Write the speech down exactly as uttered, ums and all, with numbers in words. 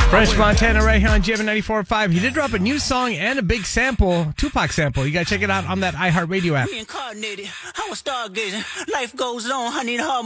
French Montana right here on J M ninety-four point five. He did drop a new song and a big sample, Tupac sample. You gotta check it out on that iHeartRadio app. Reincarnated, I was stargazing. Life goes on, I need hard